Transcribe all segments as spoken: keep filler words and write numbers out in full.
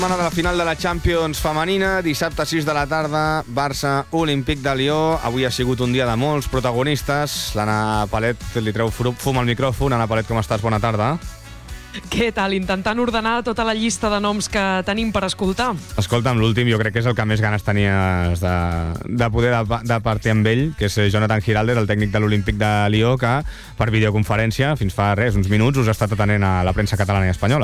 Setmana de la final de la Champions femenina, dissabte sis de la tarda, Barça Olímpic de Lió. Avui ha sigut un dia de molts protagonistes. L'Anna Palet li treu fum al micròfon. Anna Palet, com estàs? Bona tarda. Què tal? Intentant ordenar tota la llista de noms que tenim per escoltar. Escolta'm, l'últim jo crec que és el que més ganes tenies de, de poder de, de partir amb ell, que és Jonathan Giraldez, el tècnic de l'Olímpic de Lió, que per videoconferència, fins fa res, uns minuts, us ha estat atenent a la premsa catalana i espanyola.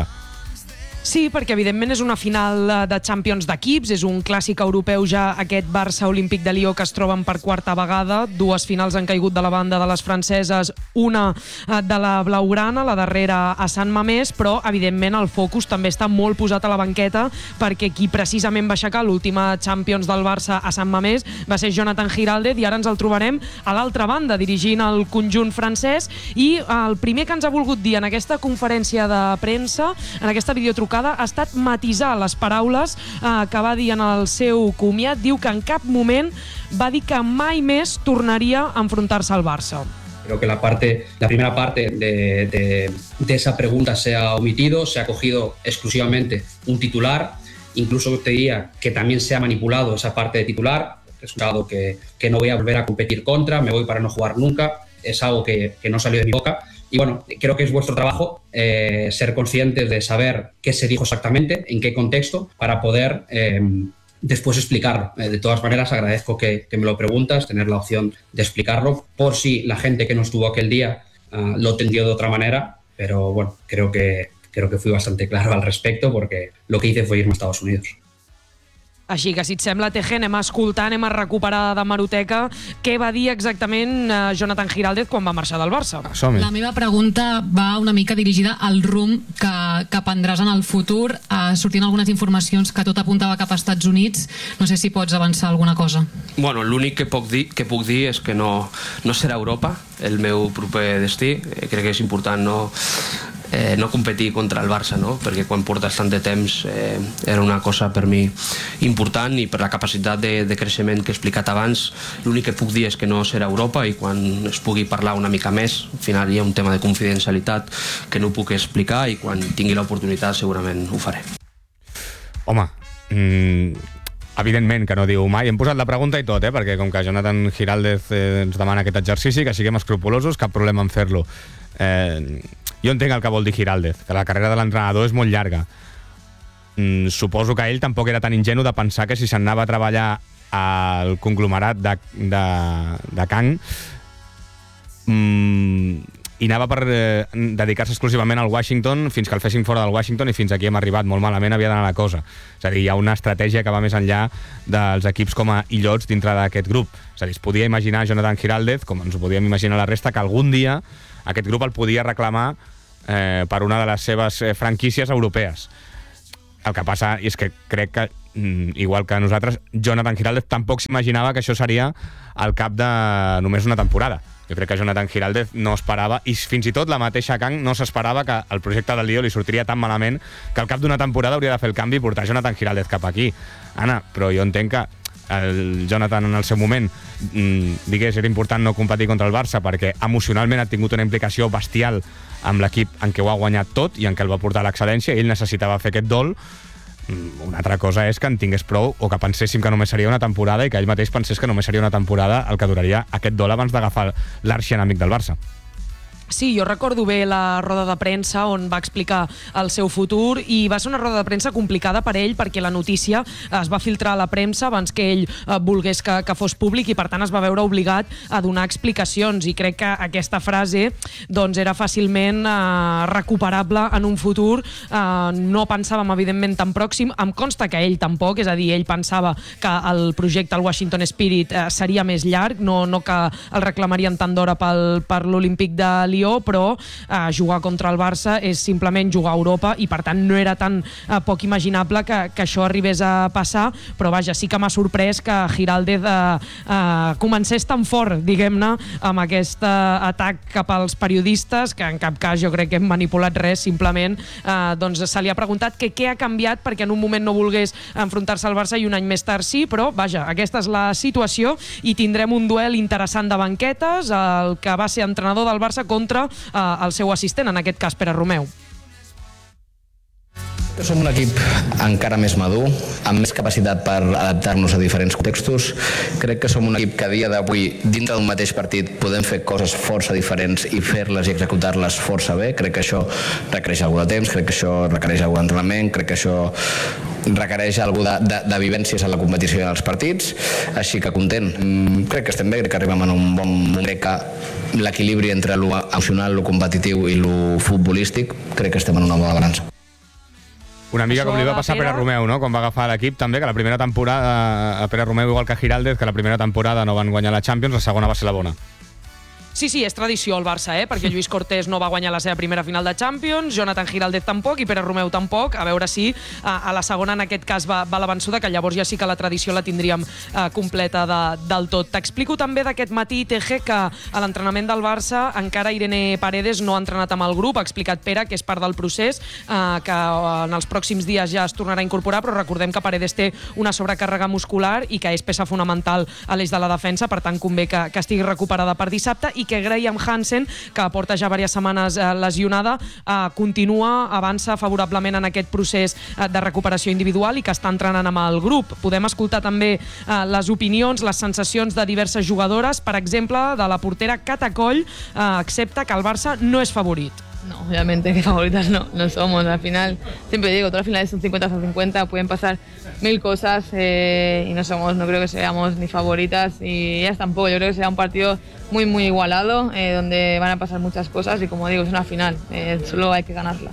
Sí, perquè evidentment és una final de Champions d'equips, és un clàssic europeu ja aquest Barça Olímpic de Lió que es troben per quarta vegada. Dues finals han caigut de la banda de les franceses, una de la blaugrana, la darrera a Sant Mamés, però evidentment el focus també està molt posat a la banqueta perquè qui precisament va aixecar l'última Champions del Barça a Sant Mamés va ser Jonathan Giraldez i ara ens el trobarem a l'altra banda dirigint el conjunt francès i el primer que ens ha volgut dir en aquesta conferència de premsa, en aquesta videotrucada, ha estat matisar les paraules eh, que va dir en el seu comiat. Diu que en cap moment va dir que mai més tornaria a enfrontar-se al Barça. Creo que la parte, la primera parte de, de, de esa pregunta se ha omitido, se ha cogido exclusivamente un titular, incluso te diría que también se ha manipulado esa parte de titular, es un lado que, que no voy a volver a competir contra, me voy para no jugar nunca, es algo que, que no salió de mi boca. Y bueno, creo que es vuestro trabajo eh, ser conscientes de saber qué se dijo exactamente, en qué contexto, para poder eh, después explicarlo. Eh, de todas maneras, agradezco que, que me lo preguntas, tener la opción de explicarlo, por si la gente que no estuvo aquel día uh, lo entendió de otra manera, pero bueno, creo que, creo que fui bastante claro al respecto, porque lo que hice fue irme a Estados Unidos. Així que, si et sembla, Teje, anem a escoltar, anem a recuperar de Maroteca què va dir exactament eh, Jonathan Giraldez quan va marxar del Barça. Som-hi. La meva pregunta va una mica dirigida al rumb que, que prendràs en el futur. Uh, sortint algunes informacions que tot apuntava cap als Estats Units. No sé si pots avançar alguna cosa. Bueno, l'únic que puc dir, que puc dir és que no, no serà Europa el meu proper destí. Eh, crec que és important no... Eh, no competir contra el Barça, no? Perquè quan portes tant de temps eh, era una cosa per mi important i per la capacitat de, de creixement que he explicat abans. L'únic que puc dir és que no serà Europa i quan es pugui parlar una mica més, al final hi ha un tema de confidencialitat que no puc explicar i quan tingui l'oportunitat segurament ho faré. Home, mmm... evidentment que no diu mai. Hem posat la pregunta i tot, eh? Perquè com que Jonathan Giraldez eh, ens demana aquest exercici, que siguem escrupulosos, cap problema en fer-lo. Eh, jo entenc el que vol dir Giraldez, que la carrera de l'entrenador és molt llarga. Mm, suposo que ell tampoc era tan ingenu de pensar que si s'anava a treballar al conglomerat de, de, de Kang mm, i anava per eh, dedicar-se exclusivament al Washington fins que el fessin fora del Washington i fins aquí hem arribat. Molt malament havia d'anar la cosa. És a dir, hi ha una estratègia que va més enllà dels equips com a illots dintre d'aquest grup. És a dir, es podia imaginar Jonathan Giraldez, com ens ho podíem imaginar la resta, que algun dia aquest grup el podia reclamar eh, per una de les seves eh, franquícies europees. El que passa és que crec que, mm, igual que nosaltres, Jonathan Giraldez tampoc s'imaginava que això seria al cap de només una temporada. Jo crec que Jonathan Giraldez no esperava, i fins i tot la mateixa Kang no s'esperava que el projecte del Lió li sortiria tan malament que al cap d'una temporada hauria de fer el canvi i portar Jonathan Giraldez cap aquí. Anna, però jo entenc que el Jonathan en el seu moment mmm, digués era important no competir contra el Barça perquè emocionalment ha tingut una implicació bestial amb l'equip en què ho ha guanyat tot i en què el va portar a l'excel·lència i ell necessitava fer aquest dol. Una altra cosa és que en tingués prou o que penséssim que només seria una temporada i que ell mateix pensés que només seria una temporada el que duraria aquest dol abans d'agafar l'arxienemic del Barça. Sí, jo recordo bé la roda de premsa on va explicar el seu futur i va ser una roda de premsa complicada per ell perquè la notícia es va filtrar a la premsa abans que ell eh, volgués que, que fos públic i per tant es va veure obligat a donar explicacions i crec que aquesta frase doncs, era fàcilment eh, recuperable en un futur. Eh, no pensàvem evidentment tan pròxim, em consta que ell tampoc, és a dir, ell pensava que el projecte al Washington Spirit eh, seria més llarg, no, no que el reclamarien tant d'hora pel, per l'Olímpic de Lió, però eh, jugar contra el Barça és simplement jugar a Europa i per tant no era tan eh, poc imaginable que, que això arribés a passar, però vaja, sí que m'ha sorprès que Giraldez eh, eh, comencés tan fort, diguem-ne, amb aquest eh, atac cap als periodistes, que en cap cas jo crec que hem manipulat res, simplement eh, doncs se li ha preguntat que què ha canviat perquè en un moment no volgués enfrontar-se al Barça i un any més tard sí, però vaja, aquesta és la situació i tindrem un duel interessant de banquetes, el que va ser entrenador del Barça contra contra eh, el seu assistent, en aquest cas Pere Romeu. Som un equip encara més madur, amb més capacitat per adaptar-nos a diferents contextos. Crec que som un equip que a dia d'avui, dintre d'un mateix partit, podem fer coses força diferents i fer-les i executar-les força bé. Crec que això requereix algú de temps, crec que això requereix algú d'entrenament, crec que això requereix algú de, de, de vivències en la competició i en els partits, així que content. Crec que estem bé, crec que arribem en un bon moment. Crec que l'equilibri entre lo emocional, lo competitiu i lo futbolístic, crec que estem en una bona balança. Una mica com li va passar a Pere Romeu, no? Quan va agafar l'equip també, que la primera temporada, a Pere Romeu igual que a Giraldez, que la primera temporada no van guanyar la Champions, la segona va ser la bona. Sí, sí, és tradició al Barça, eh? Perquè Lluís Cortés no va guanyar la seva primera final de Champions, Jonathan Giraldez tampoc i Pere Romeu tampoc. A veure si a, a la segona en aquest cas va, va la vençuda, que llavors ja sí que la tradició la tindríem eh, completa de, del tot. T'explico també d'aquest matí, T G, que a l'entrenament del Barça encara Irene Paredes no ha entrenat amb el grup. Ha explicat Pere que és part del procés, eh, que en els pròxims dies ja es tornarà a incorporar, però recordem que Paredes té una sobrecàrrega muscular i que és peça fonamental a l'eix de la defensa, per tant convé que, que estigui recuperada per dissabte, i que Graham Hansen, que porta ja diverses setmanes eh, lesionada, eh, continua, avança favorablement en aquest procés eh, de recuperació individual i que està entrenant amb el grup. Podem escoltar també eh, les opinions, les sensacions de diverses jugadores, per exemple, de la portera Cata Coll, eh, accepta que el Barça no és favorit. No, obviamente que favoritas no, no somos. Al final, siempre digo, todas las finales son cincuenta a cincuenta, pueden pasar mil cosas eh, y no somos, no creo que seamos ni favoritas y ellas tampoco. Yo creo que será un partido muy, muy igualado, eh, donde van a pasar muchas cosas y, como digo, es una final, eh, solo hay que ganarla.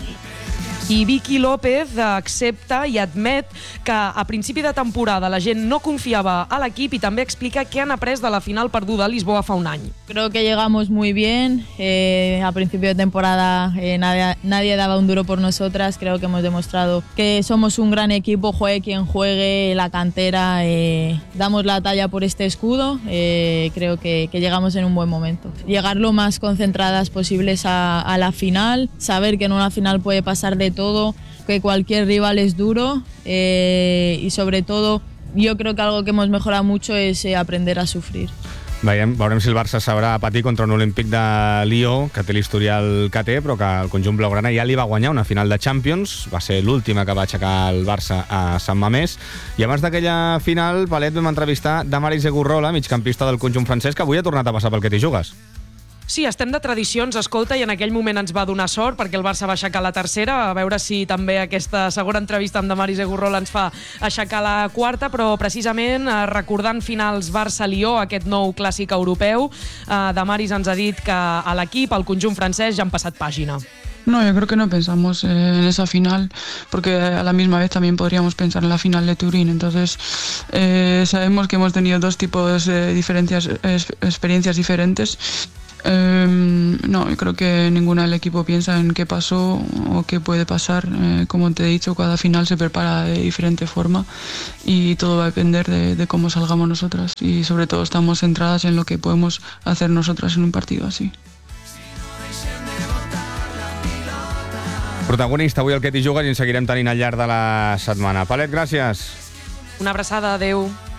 I Vicky López accepta i admet que a principi de temporada la gent no confiava a l'equip i també explica què han après de la final perduda a Lisboa fa un any. Creo que llegamos muy bien, eh, a principio de temporada eh, nadie, nadie daba un duro por nosotras, creo que hemos demostrado que somos un gran equipo, juegue quien juegue, la cantera, eh, damos la talla por este escudo, eh, creo que, que llegamos en un buen momento. Llegar lo más concentradas posibles a, a la final, saber que en una final puede pasar de todo, que cualquier rival es duro eh, y sobre todo yo creo que algo que hemos mejorado mucho es eh, aprender a sufrir. Veiem, veurem si el Barça sabrà patir contra un Olímpic de Lió, que té l'historial que té, però que el conjunt blaugrana ja li va guanyar una final de Champions, va ser l'última que va aixecar el Barça a Sant Mamés, i abans d'aquella final, Palet, vam entrevistar Damaris Egurrola, migcampista del conjunt francès, que avui ha tornat a passar pel que t'hi jugues. Sí, estem de tradicions, escolta, i en aquell moment ens va donar sort perquè el Barça va aixecar la tercera, a veure si també aquesta segona entrevista amb Damaris Egurrola ens fa aixecar la quarta, però precisament recordant finals Barça-Lió, aquest nou clàssic europeu, Damaris ens ha dit que a l'equip, al conjunt francès, ja han passat pàgina. No, yo creo que no pensamos en esa final, porque a la misma vez también podríamos pensar en la final de Turín. Entonces, eh, sabemos que hemos tenido dos tipos de diferencias, experiencias diferentes. Eh, no, yo creo que ninguna del equipo piensa en qué pasó o qué puede pasar. Eh, como te he dicho, cada final se prepara de diferente forma y todo va a depender de, de cómo salgamos nosotras. Y sobre todo estamos centradas en lo que podemos hacer nosotras en un partido así. Protagonista avui el que t'hi jugues i en seguirem tenint al llarg de la setmana. Palet, gràcies. Una abraçada, adeu.